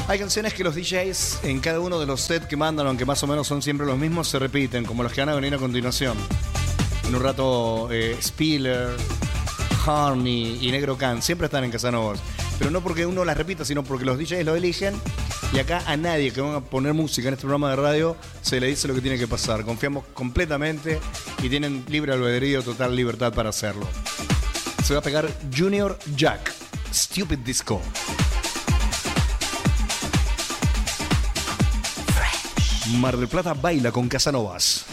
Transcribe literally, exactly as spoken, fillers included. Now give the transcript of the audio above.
Hay canciones que los D Js en cada uno de los sets que mandan, aunque más o menos son siempre los mismos, se repiten, como los que van a venir a continuación. En un rato, eh, Spiller, Harney y Negro Can siempre están en Casanovas. Pero no porque uno las repita, sino porque los D Js lo eligen. Y acá a nadie que van a poner música en este programa de radio se le dice lo que tiene que pasar. Confiamos completamente y tienen libre albedrío, total libertad para hacerlo. Se va a pegar Junior Jack, Stupid Disco. Mar del Plata baila con Casanovas.